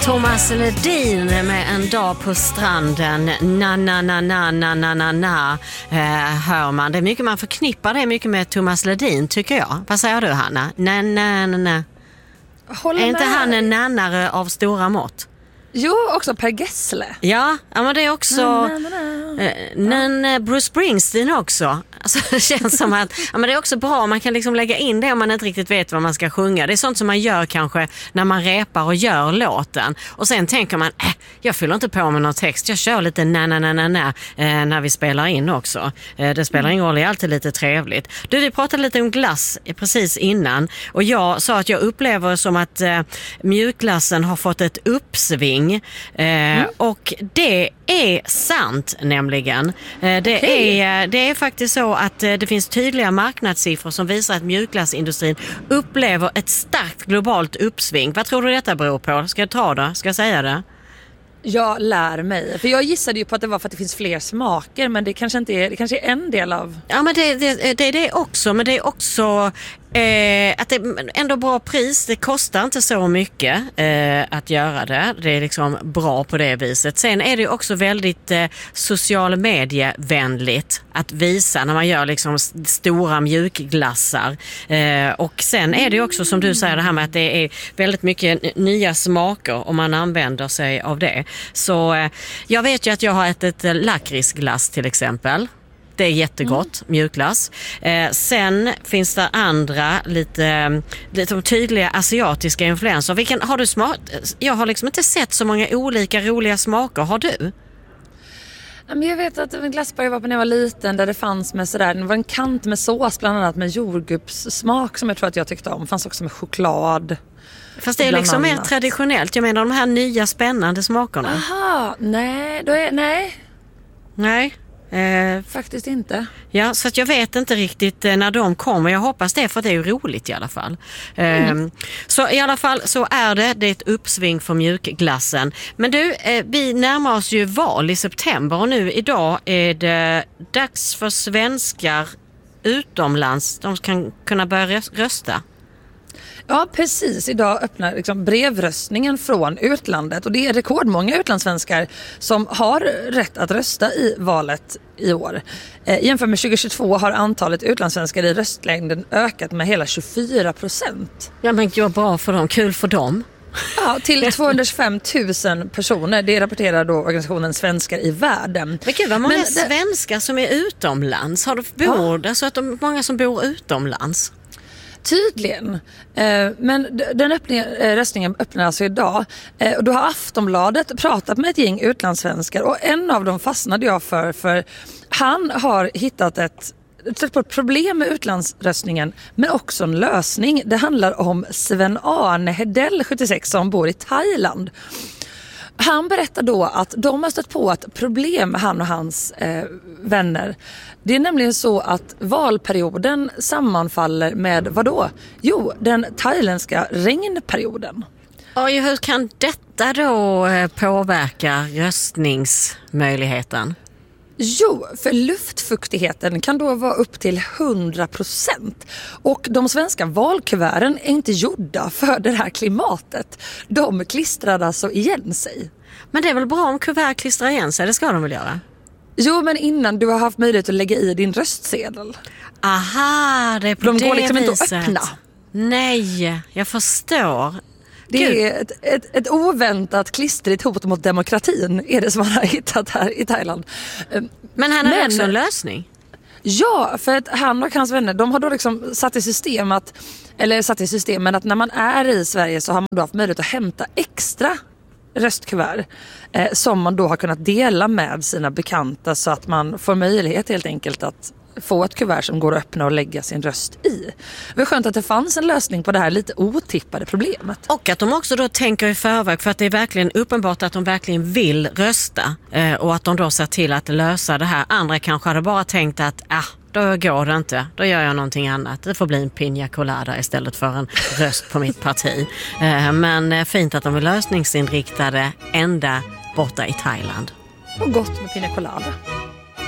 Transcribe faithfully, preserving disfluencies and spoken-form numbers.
Thomas Ledin med En dag på stranden. Na na na na na na na na eh, hör man. Det är mycket man förknippar det mycket med Thomas Ledin, tycker jag. Vad säger du, Hanna? Na na na na. Håller är inte med. han en nannare av stora mått? Jo, också Per Gessle. Ja, ja men det är också Na, na, na, na. eh, men eh, Bruce Springsteen också. Alltså, det känns som att ja, men det är också bra, man kan liksom lägga in det om man inte riktigt vet vad man ska sjunga. Det är sånt som man gör kanske när man repar och gör låten. Och sen tänker man, äh, jag fyller inte på med någon text. Jag kör lite na na na na na eh, när vi spelar in också. Eh, det spelar ingen roll, det är alltid lite trevligt. Du, vi pratade lite om glass precis innan. Och jag sa att jag upplever som att eh, mjukglassen har fått ett uppsving. Eh, mm. Och det är sant nämligen. Eh, det, okay. är, det är faktiskt så att eh, det finns tydliga marknadssiffror som visar att mjukglassindustrin upplever ett starkt globalt uppsving. Vad tror du detta beror på? Ska jag ta det? Ska jag säga det? Jag lär mig. För jag gissade ju på att det var för att det finns fler smaker, men det kanske inte är, det kanske är en del av... Ja, men det, det, det är det också. Men det är också eh, att det är ändå bra pris. Det kostar inte så mycket eh, att göra det. Det är liksom bra på det viset. Sen är det också väldigt eh, social medievänligt att visa när man gör liksom stora mjukglassar. Eh, och sen är det också som du säger det här med att det är väldigt mycket nya smaker om man använder sig av det. Så eh, jag vet ju att jag har ätit eh, lakritsglass till exempel. Det är jättegott, mm. mjukglass. Eh, sen finns det andra lite, lite tydliga asiatiska influenser. Vilken har du smak? Jag har liksom inte sett så många olika roliga smaker. Har du? Jag vet att en glassbar jag var på när jag var liten där det fanns med sådär, det var en kant med sås bland annat med jordgubbssmak som jag tror att jag tyckte om. Det fanns också med choklad. Fast det är liksom mer traditionellt. Jag menar de här nya spännande smakerna. Aha, nej, då är, nej. Nej. Eh, Faktiskt inte. Ja, så att jag vet inte riktigt eh, när de kommer. Jag hoppas det, för det är ju roligt i alla fall. Eh, mm. Så i alla fall så är det, det är ett uppsving för mjukglassen. Men du, eh, vi närmar oss ju val i september och nu idag är det dags för svenskar utomlands. De kan kunna börja rösta. Ja, precis. Idag öppnar liksom brevröstningen från utlandet och det är rekordmånga utlandssvenskar som har rätt att rösta i valet i år. Eh, jämfört med tjugohundratjugotvå har antalet utlandssvenskar i röstlängden ökat med hela tjugofyra procent. Ja, men det var bra för dem. Kul för dem. Ja, till tvåhundratjugofem tusen personer. Det rapporterar då organisationen Svenskar i världen. Men gud, vad många men det... svenskar som är utomlands. Har du bor ja. Så att de många som bor utomlands? Tydligen. Men den öppningen, röstningen öppnar alltså idag. Och då har Aftonbladet pratat med ett gäng utlandssvenskar och en av dem fastnade jag för, för han har hittat ett ett problem med utlandsröstningen men också en lösning. Det handlar om Sven-Arne Hedell, sjuttiosex, som bor i Thailand. Han berättar då att de har stött på ett problem, han och hans eh, vänner. Det är nämligen så att valperioden sammanfaller med vad då? Jo, den thailändska regnperioden. Och hur kan detta då påverka röstningsmöjligheten? Jo, för luftfuktigheten kan då vara upp till hundra procent. Och de svenska valkuverten är inte gjorda för det här klimatet. De klistrar alltså igen sig. Men det är väl bra om kuvert klistrar igen sig, det ska de väl göra? Jo, men innan du har haft möjlighet att lägga i din röstsedel. Aha, det är på de det går liksom viset. Inte att öppna. Nej, jag förstår. Det Gud. är ett, ett, ett oväntat klistrigt hot mot demokratin är det som man har hittat här i Thailand. Men han har också en lösning. Ja, för att han och hans vänner, de har då liksom satt i system att, eller satt i systemen att när man är i Sverige så har man då haft möjlighet att hämta extra röstkuvert eh, som man då har kunnat dela med sina bekanta så att man får möjlighet helt enkelt att få ett kuvert som går att öppna och lägga sin röst i. Det var skönt att det fanns en lösning på det här lite otippade problemet. Och att de också då tänker i förväg, för att det är verkligen uppenbart att de verkligen vill rösta eh, och att de då ser till att lösa det här. Andra kanske hade bara tänkt att ah, då går det inte, då gör jag någonting annat. Det får bli en piña colada istället för en röst på mitt parti. Eh, men fint att de är lösningsinriktade ända borta i Thailand. Och gott med piña colada.